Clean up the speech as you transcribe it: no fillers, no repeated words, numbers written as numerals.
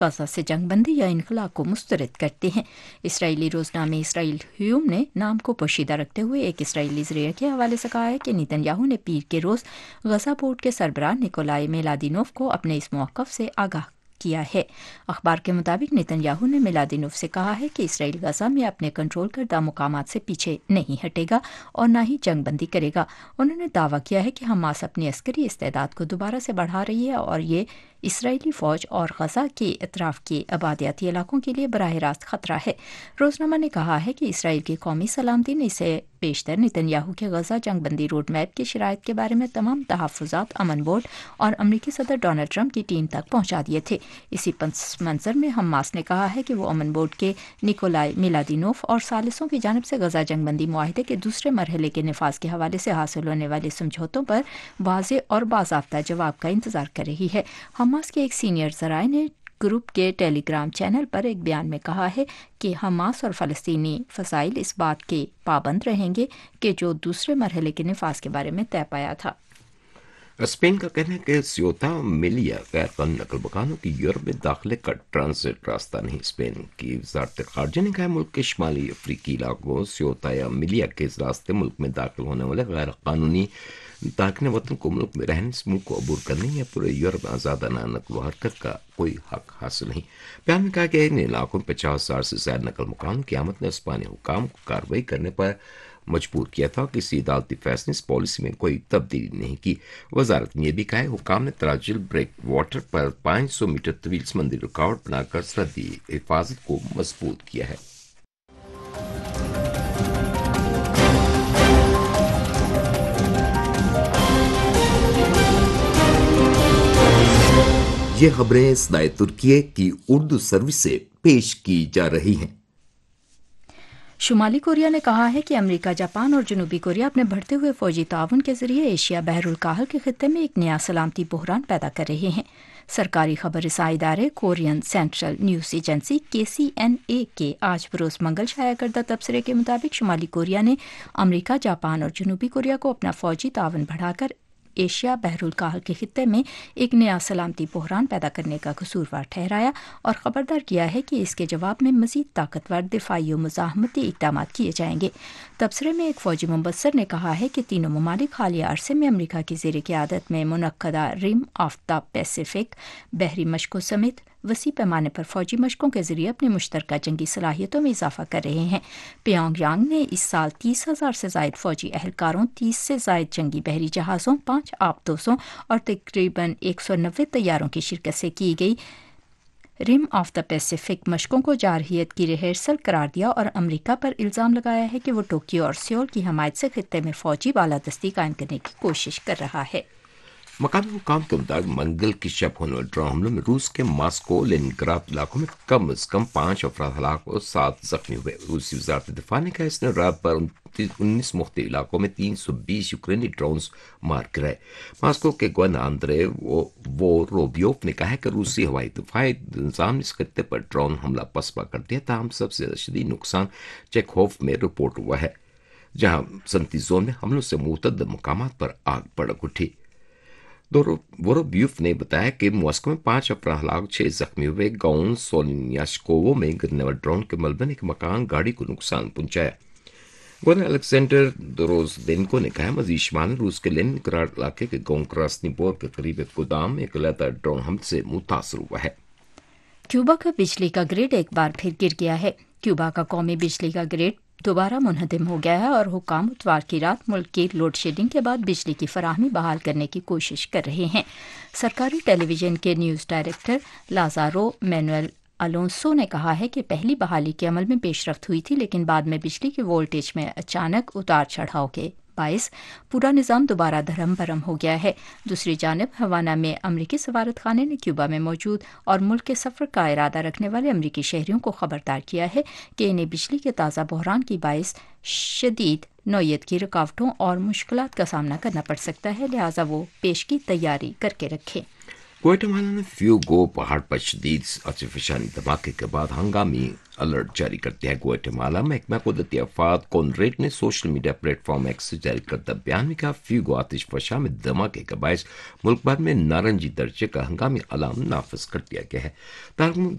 غزہ سے جنگ بندی یا انخلا کو مسترد کرتے ہیں۔ اسرائیلی روزنامے اسرائیل ہیوم نے نام کو پوشیدہ رکھتے ہوئے ایک اسرائیلی ذریعے کے حوالے سے کہا ہے کہ نیتن یاہو نے پیر کے روز غزہ پورٹ کے سربراہ نکولائی میلادینوف کو اپنے اس موقف سے آگاہ کیا ہے۔ اخبار کے مطابق نیتن یاہو نے میلادینوف سے کہا ہے کہ اسرائیل غزہ میں اپنے کنٹرول کردہ مقامات سے پیچھے نہیں ہٹے گا اور نہ ہی جنگ بندی کرے گا۔ انہوں نے دعویٰ کیا ہے کہ حماس اپنی عسکری استعداد کو دوبارہ سے بڑھا رہی ہے اور یہ اسرائیلی فوج اور غزہ کے اطراف کے آبادیاتی علاقوں کے لیے براہ راست خطرہ ہے۔ روزنامہ نے کہا ہے کہ اسرائیل کی قومی سلامتی نے اسے بیشتر نیتن یاہو کے غزہ جنگ بندی روڈ میپ کی شرائط کے بارے میں تمام تحفظات امن بورڈ اور امریکی صدر ڈونلڈ ٹرمپ کی ٹیم تک پہنچا دیے تھے۔ اسی پس منظر میں حماس نے کہا ہے کہ وہ امن بورڈ کے نکولائی میلادینوف اور ثالثوں کی جانب سے غزہ جنگ بندی معاہدے کے دوسرے مرحلے کے نفاذ کے حوالے سے حاصل ہونے والے سمجھوتوں پر واضح اور باضابطہ جواب کا انتظار کر رہی ہے۔ حماس کے ایک سینئر ذرائع نے گروپ کے ٹیلی گرام چینل پر ایک بیان میں کہا ہے کہ حماس اور فلسطینی فصائل اس بات کے پابند رہیں گے کہ جو دوسرے مرحلے کے نفاذ کے بارے میں طے پایا تھا۔ اسپین کا کہنا ہے کہ سیوتا میلیا غیر قانونی نقل مکانوں کی یورپ میں داخلے کا ٹرانزٹ راستہ نہیں۔ اسپین کی وزارت خارجہ نے کہا ملک کے شمالی افریقی علاقوں سیوتا یا میلیا کے اس راستے ملک میں داخل ہونے والے غیر قانونی تارکین وطن کو ملک میں رہنے سے ملک کو عبور کرنے یا پورے یورپ میں آزادانہ نقل و حرکت کا کوئی حق حاصل نہیں۔ بیان میں کہا گیا ان علاقوں میں 50,000 سے زائد نقل مکانوں کی آمد نے اسپانی حکام کو کارروائی کرنے پر مجبور کیا تھا۔ کسی عدالتی فیصلے اس پالیسی میں کوئی تبدیلی نہیں کی۔ وزارت نے یہ بھی کہا ہے حکام نے تراجل بریک واٹر پر 500 میٹر طویل سمندری رکاوٹ بنا کر سرحدی حفاظت کو مضبوط کیا ہے۔ یہ خبریں صدائے ترکیے کی اردو سروس سے پیش کی جا رہی ہیں۔ شمالی کوریا نے کہا ہے کہ امریکہ، جاپان اور جنوبی کوریا اپنے بڑھتے ہوئے فوجی تعاون کے ذریعے ایشیا بحر الکاہل کے خطے میں ایک نیا سلامتی بحران پیدا کر رہے ہیں۔ سرکاری خبر رساں ادارے Korean central news agency KCNA کے آج بروز منگل شائع کردہ تبصرے کے مطابق شمالی کوریا نے امریکہ، جاپان اور جنوبی کوریا کو اپنا فوجی تعاون بڑھا کر ایشیا بحر الکاہل کے خطے میں ایک نیا سلامتی بحران پیدا کرنے کا قصوروار ٹھہرایا اور خبردار کیا ہے کہ اس کے جواب میں مزید طاقتور دفاعی و مزاحمتی اقدامات کیے جائیں گے۔ تبصرے میں ایک فوجی مبصر نے کہا ہے کہ تینوں ممالک حالیہ عرصے میں امریکہ کی زیر قیادت میں منعقدہ رم آف دا پیسیفک بحری مشقوں سمیت وسیع پیمانے پر فوجی مشقوں کے ذریعے اپنی مشترکہ جنگی صلاحیتوں میں اضافہ کر رہے ہیں۔ پیونگ یانگ نے اس سال 30,000 سے زائد فوجی اہلکاروں، 30 سے زائد جنگی بحری جہازوں، 5 آبدوزوں اور تقریباً 190 طیاروں کی شرکت سے کی گئی رم آف دا پیسیفک مشقوں کو جارحیت کی ریہرسل قرار دیا اور امریکہ پر الزام لگایا ہے کہ وہ ٹوکیو اور سیول کی حمایت سے خطے میں فوجی بالادستی قائم کرنے کی کوشش کر رہا ہے۔ مقامی حکام کے مطابق منگل کی شب ہونے والے ڈرون حملوں میں روس کے ماسکو لیننگراڈ علاقوں میں کم از کم 5 افراد ہلاک اور 7 زخمی ہوئے۔ روسی وزارت دفاع نے کہا اس نے رات پر 19 مختلف علاقوں میں 320 یوکرینی ڈرونز مار گرائے۔ ماسکو کے گورنر آندرے ووروبیوف نے کہا ہے کہ روسی ہوائی دفاعی نظام نے اس خطے پر ڈرون حملہ پسپا کر دیا، تاہم سب سے زیادہ شدید نقصان چیکوف میں رپورٹ ہوا ہے، جہاں صنعتی زون میں حملوں سے متعدد مقامات پر آگ بھڑک اٹھی۔ ووروبیوف نے بتایا کہ ماسکو میں 5 افراد ہلاک، 6 زخمی ہوئے۔ گاؤں سولینیاشکوو میں گرنے والے ڈرون کے ملبے نے ایک مکان گاڑی کو نقصان پہنچایا۔ گورنر الیگزینڈر دوروزدینکو نے کہا مزید شمال روس کے لیننگراڈ علاقے کے گاؤں کراسنی بور کے قریب ایک گودام میں ایک علیحدہ ڈرون حملے سے متاثر ہوا ہے۔ کیوبا کا بجلی کا گریڈ ایک بار پھر گر گیا ہے۔ کیوبا کا قومی بجلی کا گریڈ دوبارہ منہدم ہو گیا ہے اور حکام اتوار کی رات ملک کی لوڈ شیڈنگ کے بعد بجلی کی فراہمی بحال کرنے کی کوشش کر رہے ہیں۔ سرکاری ٹیلی ویژن کے نیوز ڈائریکٹر لازارو مینوئل الونسو نے کہا ہے کہ پہلی بحالی کے عمل میں پیش رفت ہوئی تھی، لیکن بعد میں بجلی کے وولٹیج میں اچانک اتار چڑھاؤ کے باعث پورا نظام دوبارہ دھرم برہم ہو گیا ہے۔ دوسری جانب ہوانا میں امریکی سفارت خانے نے کیوبا میں موجود اور ملک کے سفر کا ارادہ رکھنے والے امریکی شہریوں کو خبردار کیا ہے کہ انہیں بجلی کے تازہ بحران کی باعث شدید نوعیت کی رکاوٹوں اور مشکلات کا سامنا کرنا پڑ سکتا ہے، لہٰذا وہ پیش کی تیاری کر کے رکھیں۔ گواٹیمالا میں فیوگو پہاڑ پر شدید آتشفشانی دھماکے کے بعد ہنگامی الرٹ جاری کرتے ہیں۔ گواٹیمالا محکمہ قدرتی آفات کونریڈ نے social media plate form x سے جاری کردہ بیان میں کہا فیوگو آتش فشاں میں دھماکے کا باعث ملک بھر میں نارنجی درجے کا ہنگامی علام نافذ کر دیا گیا ہے۔